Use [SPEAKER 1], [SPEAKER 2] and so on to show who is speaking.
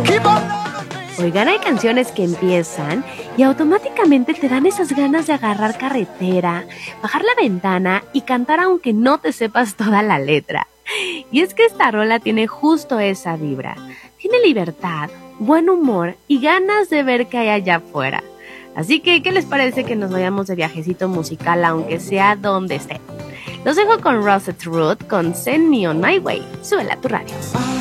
[SPEAKER 1] Oigan, hay canciones que empiezan y automáticamente te dan esas ganas de agarrar carretera, bajar la ventana y cantar aunque no te sepas toda la letra. Y es que esta rola tiene justo esa vibra. Tiene libertad, buen humor y ganas de ver qué hay allá afuera. Así que, ¿qué les parece que nos vayamos de viajecito musical aunque sea donde esté? Los dejo con Rosette Root con Send Me On My Way. Súbela a tu radio.